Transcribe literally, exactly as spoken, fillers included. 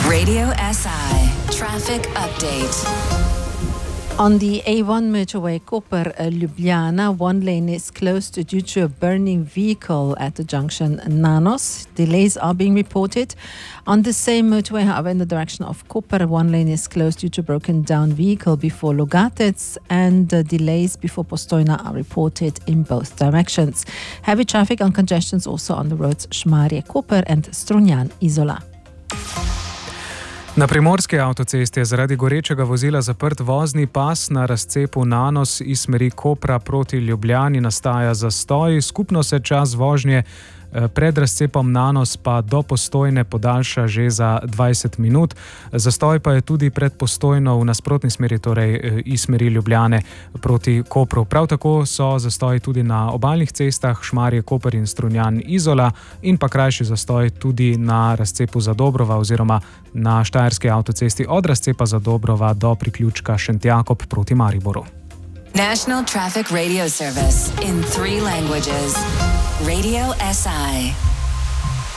Radio S I Traffic Update. On the A one motorway Koper uh, Ljubljana, one lane is closed due to a burning vehicle at the junction Nanos. Delays are being reported. On the same motorway, however, in the direction of Koper, one lane is closed due to a broken down vehicle before Logatec, and uh, delays before Postojna are reported in both directions. Heavy traffic and congestions also on the roads Šmarje Koper and Strunjan Izola. Na primorski avtocesti je zaradi gorečega vozila zaprt vozni pas na razcepu Nanos iz smeri Kopra proti Ljubljani, nastaja zastoj. Skupno se čas vožnje pred razcepom Nanos pa do Postojne podaljša že za dvajset minut. Zastoj pa je tudi pred Postojno v nasprotni smeri, torej iz smeri Ljubljane proti Kopru. Prav tako so zastoji tudi na obalnih cestah Šmarje Koper in Strunjan Izola in pa krajši zastoj tudi na razcepu Zadobrova oziroma na štajerski avtocesti od razcepa Zadobrova do priključka Šentjakob proti Mariboru. National Traffic Radio Service in three languages. Radio S I.